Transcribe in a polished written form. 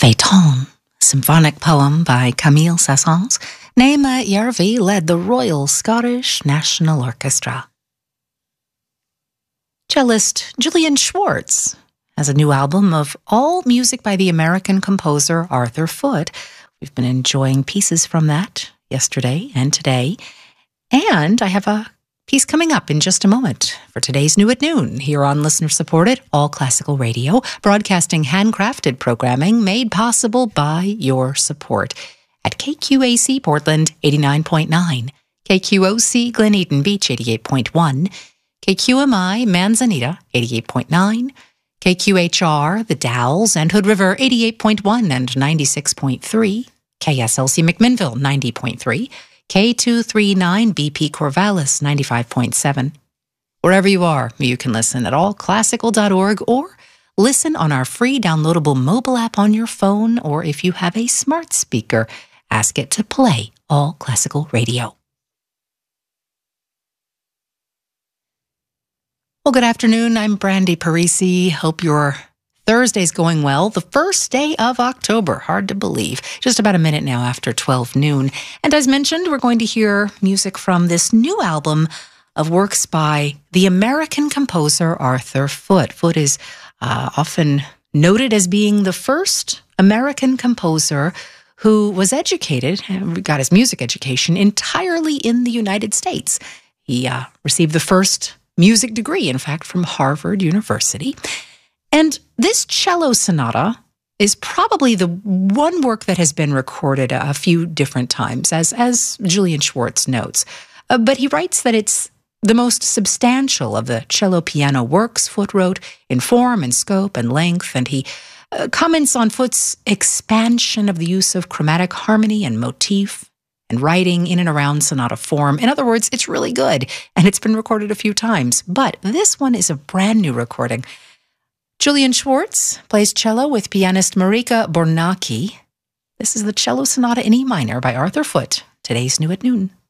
Phaeton, symphonic poem by Camille Saint-Saëns. Naima Järvi led the Royal Scottish National Orchestra. Cellist Julian Schwartz has a new album of all music by the American composer Arthur Foote. We've been enjoying pieces from that yesterday and today. And I have a piece coming up in just a moment for today's New at Noon here on listener-supported All Classical Radio, broadcasting handcrafted programming made possible by your support at KQAC Portland 89.9, KQOC Glen Beach 88.1, KQMI Manzanita 88.9, KQHR The Dalles and Hood River 88.1 and 96.3, KSLC McMinnville 90.3, K239 BP Corvallis 95.7. Wherever you are, you can listen at allclassical.org or listen on our free downloadable mobile app on your phone, or if you have a smart speaker, ask it to play All Classical Radio. Well, good afternoon. I'm Brandy Parisi. Hope your Thursday's going well. The first day of October. Hard to believe. Just about a minute now after 12 noon. And as mentioned, we're going to hear music from this new album of works by the American composer Arthur Foote. Foote is often noted as being the first American composer who was educated, got his music education entirely in the United States. He received the first music degree, in fact, from Harvard University. And this cello sonata is probably the one work that has been recorded a few different times, as Julian Schwartz notes. But he writes that it's the most substantial of the cello-piano works Foote wrote in form and scope and length, and he comments on Foote's expansion of the use of chromatic harmony and motif and writing in and around sonata form. In other words, it's really good, and it's been recorded a few times. But this one is a brand new recording. Julian Schwartz plays cello with pianist Marika Bornacki. This is the Cello Sonata in E minor by Arthur Foote, today's New at Noon.